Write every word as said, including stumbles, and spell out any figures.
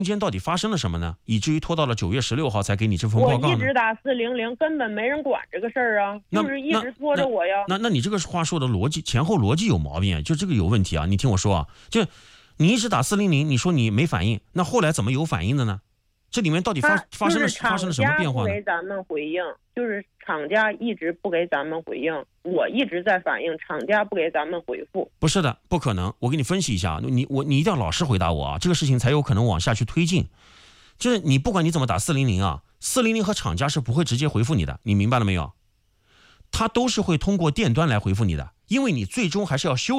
中间到底发生了什么呢？以至于拖到了九月十六号才给你这份报告呢？ 我一直打四零零，根本没人管这个事儿啊，就是一直拖着我呀。 那 那, 那, 那你这个话说的逻辑前后逻辑有毛病，就这个有问题啊！你听我说啊，就你一直打四零零，你说你没反应，那后来怎么有反应的呢？这里面到底发发生了发生了什么变化呢？ 不给咱们回应，就是厂家一直不给咱们回应，我一直在反映，厂家不给咱们回复。 不是的，不可能。我给你分析一下，你我你一定要老实回答我啊，这个事情才有可能往下去推进。就是你不管你怎么打四零零啊，四零零和厂家是不会直接回复你的，你明白了没有？他都是会通过电端来回复你的，因为你最终还是要修